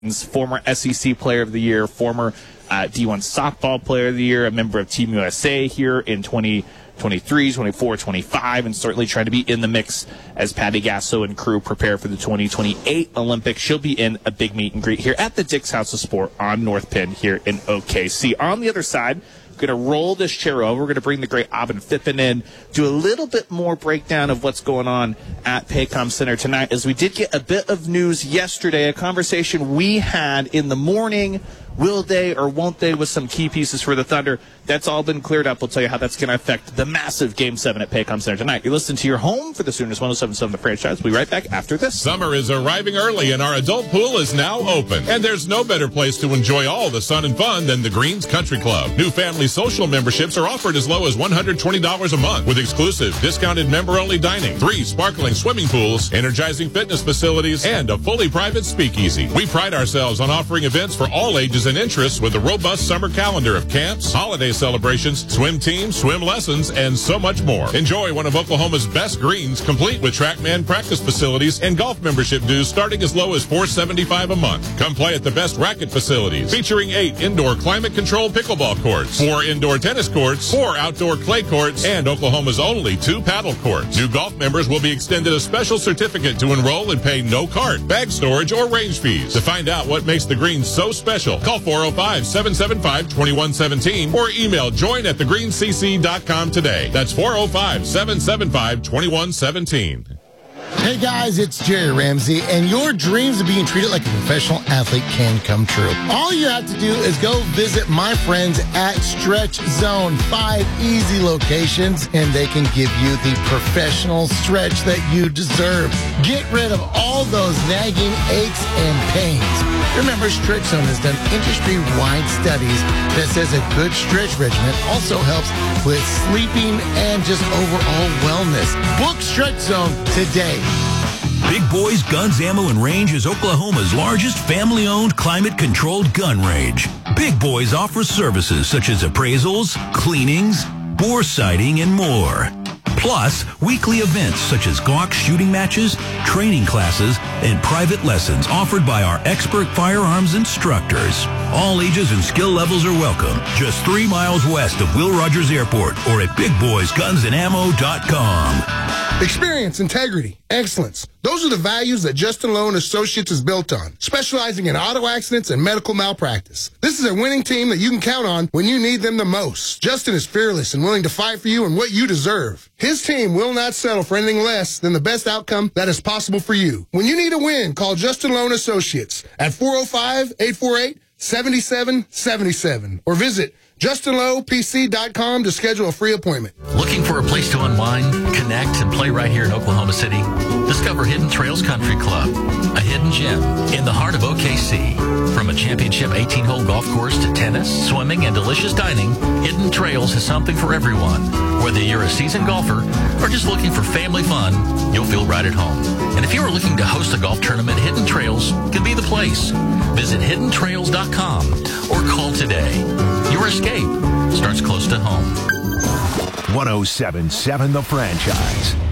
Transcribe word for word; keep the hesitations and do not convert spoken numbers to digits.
former S E C Player of the Year, former uh, D one Softball Player of the Year, a member of Team U S A here in twenty twenty-three, twenty-four, twenty-five, and certainly trying to be in the mix as Patty Gasso and crew prepare for the twenty twenty-eight Olympics. She'll be in a big meet and greet here at the Dick's House of Sport on North Penn here in O K C. On the other side, going to roll this chair over. We're going to bring the great Aubin Phippen in, do a little bit more breakdown of what's going on at Paycom Center tonight, as we did get a bit of news yesterday, a conversation we had in the morning. Will they or won't they with some key pieces for the Thunder? That's all been cleared up. We'll tell you how that's going to affect the massive Game seven at Paycom Center tonight. You're listening to your home for the Sooners, one oh seven point seven The Franchise. We'll be right back after this. Summer is arriving early, and our adult pool is now open. And there's no better place to enjoy all the sun and fun than the Greens Country Club. New family social memberships are offered as low as one hundred twenty dollars a month with exclusive discounted member-only dining, three sparkling swimming pools, energizing fitness facilities, and a fully private speakeasy. We pride ourselves on offering events for all ages and interests with a robust summer calendar of camps, holiday celebrations, swim teams, swim lessons, and so much more. Enjoy one of Oklahoma's best greens, complete with TrackMan practice facilities and golf membership dues starting as low as four hundred seventy-five dollars a month. Come play at the best racket facilities, featuring eight indoor climate-controlled pickleball courts, four indoor tennis courts, four outdoor clay courts, and Oklahoma's only two paddle courts. New golf members will be extended a special certificate to enroll and pay no cart, bag storage, or range fees. To find out what makes the greens so special, call four oh five, seven seven five, two one one seven or email join at the green c c dot com today. That's four oh five, seven seven five, two one one seven. Hey guys, it's Jerry Ramsey, and your dreams of being treated like a professional athlete can come true. All you have to do is go visit my friends at Stretch Zone. Five easy locations, and they can give you the professional stretch that you deserve. Get rid of all those nagging aches and pains. Remember, Stretch Zone has done industry-wide studies that says a good stretch regimen also helps with sleeping and just overall wellness. Book Stretch Zone today. Big Boys Guns, Ammo, and Range is Oklahoma's largest family-owned, climate-controlled gun range. Big Boys offers services such as appraisals, cleanings, bore sighting, and more. Plus, weekly events such as Glock shooting matches, training classes, and private lessons offered by our expert firearms instructors. All ages and skill levels are welcome. Just three miles west of Will Rogers Airport or at big boys guns and ammo dot com. Experience, integrity, excellence. Those are the values that Justin Lowe and Associates is built on, specializing in auto accidents and medical malpractice. This is a winning team that you can count on when you need them the most. Justin is fearless and willing to fight for you and what you deserve. His team will not settle for anything less than the best outcome that is possible for you. When you need a win, call Justin Lowe and Associates at four oh five, eight four eight, seven seven seven seven or visit justin lowe p c dot com to schedule a free appointment. Looking for a place to unwind, connect, and play right here in Oklahoma City? Discover Hidden Trails Country Club, a hidden gem in the heart of O K C. From a championship eighteen-hole golf course to tennis, swimming, and delicious dining, Hidden Trails has something for everyone. Whether you're a seasoned golfer or just looking for family fun, you'll feel right at home. And if you are looking to host a golf tournament, Hidden Trails can be the place. Visit hidden trails dot com or call today. Your escape starts close to home. one oh seven point seven The Franchise.